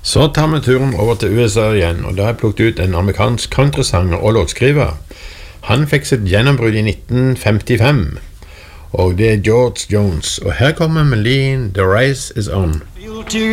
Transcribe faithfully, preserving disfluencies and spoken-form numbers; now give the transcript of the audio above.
Så tar vi turen over til U S A igjen, og da har jeg plukket ut en amerikansk countrysanger og låtskriver. Han fikk sitt gjennombrudd i nitten femtifem, og det er George Jones. Og her kommer melodien The Race Is On.